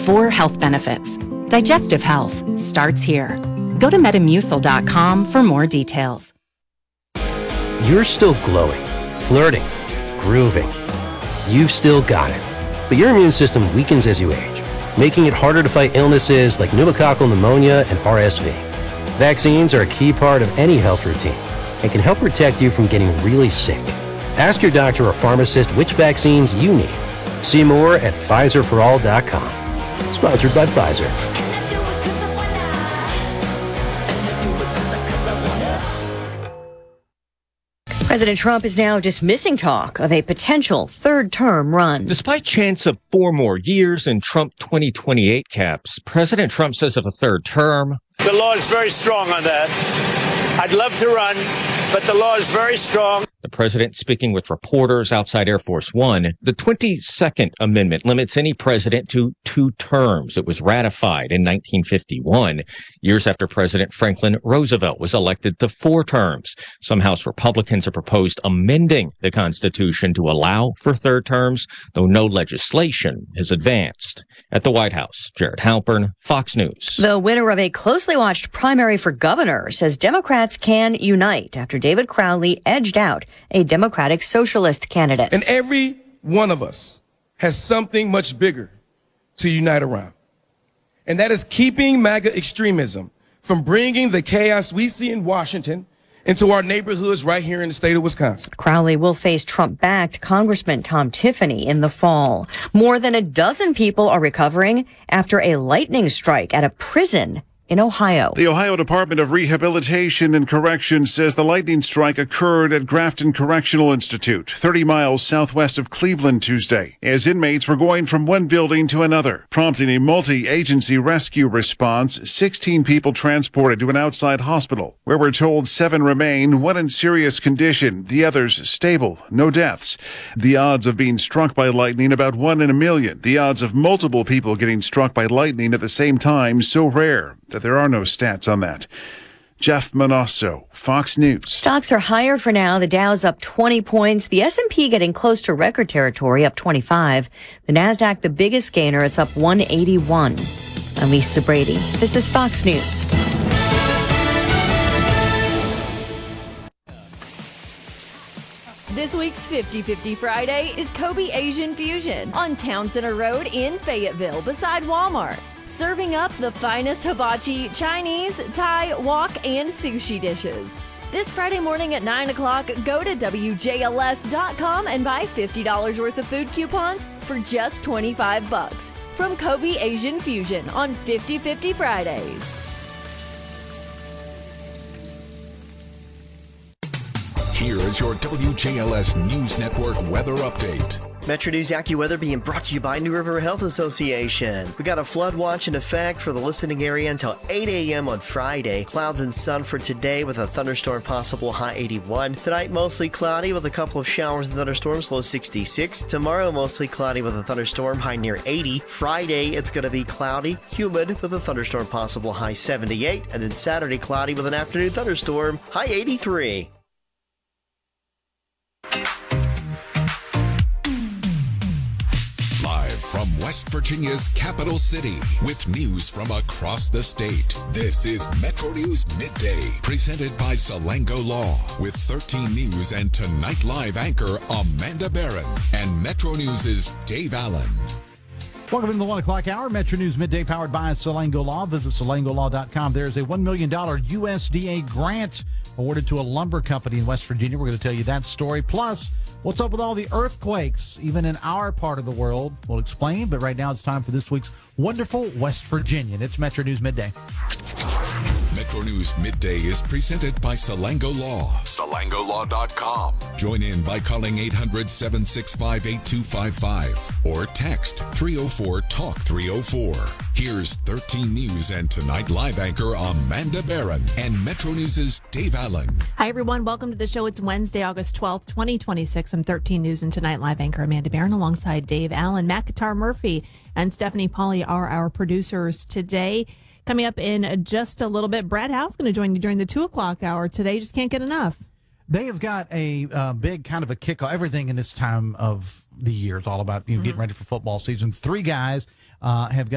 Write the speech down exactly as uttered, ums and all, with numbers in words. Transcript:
four health benefits. Digestive health starts here. Go to Metamucil dot com for more details. You're still glowing, flirting, grooving. You've still got it. But your immune system weakens as you age, making it harder to fight illnesses like pneumococcal pneumonia and R S V. Vaccines are a key part of any health routine and can help protect you from getting really sick. Ask your doctor or pharmacist which vaccines you need. See more at Pfizer for all dot com. Sponsored by Pfizer. President Trump is now dismissing talk of a potential third-term run. Despite chance of four more years and Trump twenty twenty-eight caps, President Trump says of a third term, the law is very strong on that. I'd love to run, but the law is very strong. The president speaking with reporters outside Air Force One. The twenty-second Amendment limits any president to two terms. It was ratified in nineteen fifty-one, years after President Franklin Roosevelt was elected to four terms. Some House Republicans have proposed amending the Constitution to allow for third terms, though no legislation is advanced. At the White House, Jared Halpern, Fox News. The winner of a closely watched primary for governor says Democrats can unite after David Crowley edged out a Democratic Socialist candidate. And every one of us has something much bigger to unite around. And that is keeping MAGA extremism from bringing the chaos we see in Washington into our neighborhoods right here in the state of Wisconsin. Crowley will face Trump-backed Congressman Tom Tiffany in the fall. More than a dozen people are recovering after a lightning strike at a prison in Ohio. The Ohio Department of Rehabilitation and Corrections says the lightning strike occurred at Grafton Correctional Institute, thirty miles southwest of Cleveland Tuesday, as inmates were going from one building to another, prompting a multi-agency rescue response. sixteen people transported to an outside hospital, where we're told seven remain, one in serious condition, the others stable, no deaths. The odds of being struck by lightning about one in a million. The odds of multiple people getting struck by lightning at the same time so rare that there are no stats on that. Jeff Manasso, Fox News. Stocks are higher for now. The Dow's up twenty points. The S and P getting close to record territory, up twenty-five. The Nasdaq, the biggest gainer, it's up one eighty-one. I'm Lisa Brady. This is Fox News. This week's fifty fifty Friday is Kobe Asian Fusion on Town Center Road in Fayetteville beside Walmart. Serving up the finest hibachi, Chinese, Thai, wok, and sushi dishes. This Friday morning at nine o'clock, go to W J L S dot com and buy fifty dollars worth of food coupons for just twenty-five bucks from Kobe Asian Fusion on fifty fifty Fridays. Here is your W J L S News Network weather update. Metro News AccuWeather being brought to you by New River Health Association. We got a flood watch in effect for the listening area until eight a.m. on Friday. Clouds and sun for today with a thunderstorm possible, high eighty-one. Tonight mostly cloudy with a couple of showers and thunderstorms, low sixty-six. Tomorrow mostly cloudy with a thunderstorm, high near eighty. Friday it's going to be cloudy, humid with a thunderstorm possible, high seventy-eight. And then Saturday cloudy with an afternoon thunderstorm, high eighty-three. From West Virginia's capital city, with news from across the state, this is Metro News Midday, presented by Salango Law, with thirteen News and Tonight Live anchor Amanda Barron and Metro News' Dave Allen. Welcome to the one o'clock hour, Metro News Midday, powered by Salango Law. Visit salango law dot com. There's a one million dollars U S D A grant awarded to a lumber company in West Virginia. We're going to tell you that story. Plus, what's up with all the earthquakes, even in our part of the world? We'll explain, but right now it's time for this week's Wonderful West Virginian. It's Metro News Midday. Metro News Midday is presented by Salango Law. salango law dot com. Join in by calling eight hundred, seven six five, eight two five five or text three oh four, talk three oh four. Here's thirteen News and Tonight Live anchor Amanda Barron and Metro News' Dave Allen. Hi, everyone. Welcome to the show. It's Wednesday, August twelfth, twenty twenty-six. I'm thirteen News and Tonight Live anchor Amanda Barron alongside Dave Allen. Matt Guitar Murphy and Stephanie Pauly are our producers today. Coming up in just a little bit, Brad Howe's going to join you during the two o'clock hour today. Just can't get enough. They have got a uh, big kind of a kickoff. Everything in this time of the year is all about you know, mm-hmm. getting ready for football season. Three guys uh, have got